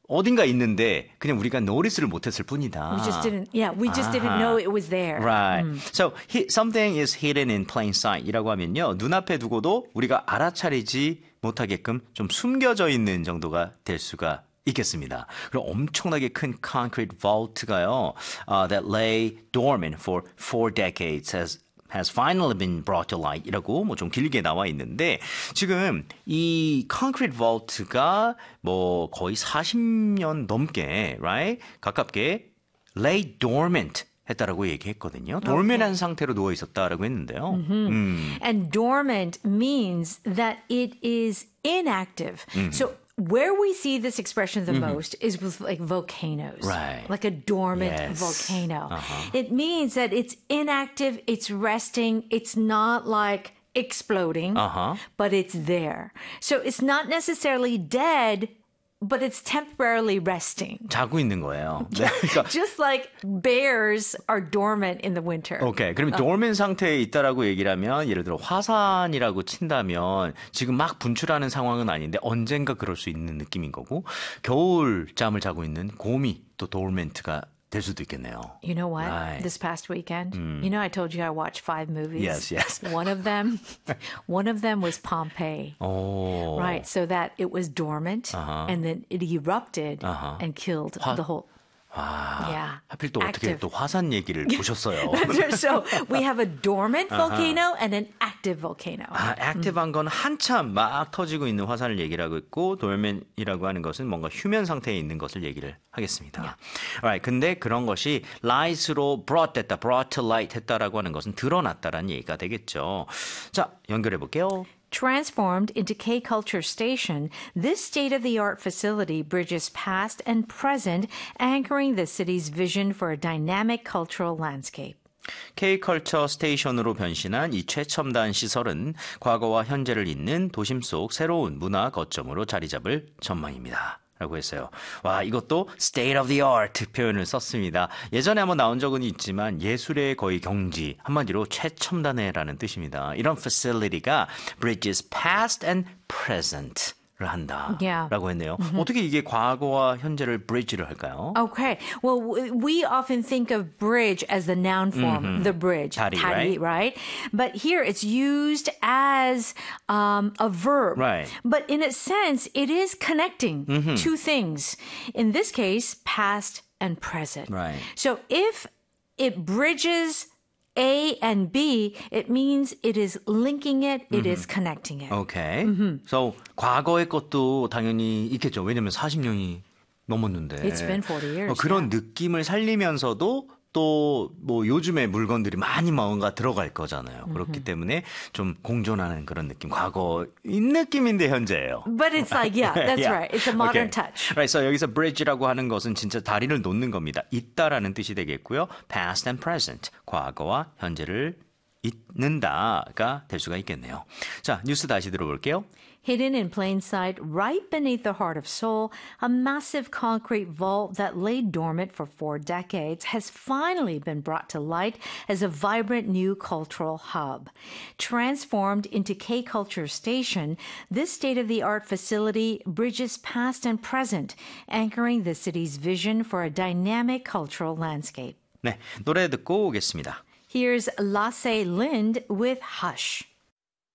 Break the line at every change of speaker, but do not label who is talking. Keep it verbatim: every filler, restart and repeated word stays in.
어딘가 있는데 그냥 우리가 노리스를 못했을 뿐이다.
We just didn't, yeah, we just
아하.
didn't know it was there.
Right.
음.
So he, something is hidden in plain sight이라고 하면요. 눈앞에 두고도 우리가 알아차리지 못하게끔 좀 숨겨져 있는 정도가 될 수가 있겠습니다. 그리고 엄청나게 큰 concrete vault가요. Uh, that lay dormant for four decades has has finally been brought to light 이라고 뭐 좀 길게 나와 있는데 지금 이 concrete vault가 뭐 거의 사십 년 넘게 right? 가깝게 lay dormant 했다라고 얘기했거든요. dormant한 상태로 누워 있었다라고 했는데요.
Mm-hmm.
음.
And dormant means that it is inactive. Mm. So where we see this expression the mm-hmm. most is with like volcanoes,
right.
like a dormant
yes.
volcano.
Uh-huh.
It means that it's inactive, it's resting, it's not like exploding,
uh-huh.
but it's there. So it's not necessarily dead, but it's temporarily resting.
자고 있는 거예요. 네, 그러니까
Just like bears are dormant in the winter.
오케이. 그러면
어.
dormant 상태에 있다라고 얘기를 하면 예를 들어 화산이라고 친다면 지금 막 분출하는 상황은 아닌데 언젠가 그럴 수 있는 느낌인 거고 겨울 잠을 자고 있는 곰이 또 dormant가 될 수도 있겠네요.
You know what?
Right.
This past weekend,
음.
you know, I told you I watched five movies.
Yes, yes.
One of them, one of them was Pompeii.
오.
Right, so that it was dormant,
Uh-huh.
and then it erupted
Uh-huh.
and killed
화-
the whole.
와,
Yeah.
하필 또 어떻게
Active.
또 화산 얘기를 보셨어요.
So we have a dormant volcano and an active volcano.
아, 액티브한 건 한참 막 터지고 있는 화산을 얘기를 하고 있고 돌멘이라고 하는 것은 뭔가 휴면 상태에 있는 것을 얘기를 하겠습니다.
Yeah.
Alright, 근데 그런 것이 light으로 brought 됐다, brought to light 했다라고 하는 것은 드러났다라는 얘기가 되겠죠. 자, 연결해 볼게요.
Transformed into K-Culture Station, this state-of-the-art facility bridges past and present, anchoring the city's vision for a dynamic cultural landscape.
K-컬처 스테이션으로 변신한 이 최첨단 시설은 과거와 현재를 잇는 도심 속 새로운 문화 거점으로 자리 잡을 전망입니다. 라고 했어요. 와, 이것도 state of the art 표현을 썼습니다. 예전에 한번 나온 적은 있지만 예술의 거의 경지, 한마디로 최첨단해라는 뜻입니다. 이런 facility가 bridges past and present. 를 한다.
Yeah.
라고 했네요. Mm-hmm. 어떻게 이게 과거와 현재를 bridge를 할까요?
Okay. Well, w- we often think of bridge as the noun form,
Mm-hmm.
the bridge.
다리,
다리, right? But here it's used as um, a verb.
Right.
But in a sense, it is connecting
Mm-hmm.
two things. In this case, past and present.
Right.
So if it bridges A and B, it means it is linking it, it
Mm-hmm.
is connecting it.
오케이. Okay. So 과거의 것도 당연히 있겠죠. 왜냐면 사십 년이 넘었는데.
It's been forty years.
어, 그런
yeah.
느낌을 살리면서도 또 뭐 요즘에 물건들이 많이 뭔가 들어갈 거잖아요. 그렇기 때문에 좀 공존하는 그런 느낌. 과거인 느낌인데 현재예요.
But it's like, yeah, that's
Yeah.
right. It's a modern
Okay.
touch.
Right, so 여기서 bridge라고 하는 것은 진짜 다리를 놓는 겁니다. 있다라는 뜻이 되겠고요. past and present, 과거와 현재를 잇는다가 될 수가 있겠네요. 자, 뉴스 다시 들어볼게요.
Hidden in plain sight, right beneath the heart of Seoul, a massive concrete vault that lay dormant for four decades has finally been brought to light as a vibrant new cultural hub. Transformed into K-Culture Station, this state-of-the-art facility bridges past and present, anchoring the city's vision for a dynamic cultural landscape.
네, 노래 듣고 오겠습니다.
Here's Lasse Lind with Hush.